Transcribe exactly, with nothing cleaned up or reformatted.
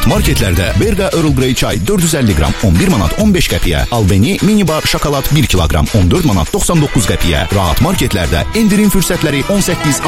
Marketlərdə Berqa Earl Grey çay dörd yüz əlli qram on bir manat on beş qəpiyə, Albeni minibar şokolad bir kiloqram on dörd manat doxsan doqquz qəpiyə. Rahat marketlərdə endirim fürsətləri on səkkiz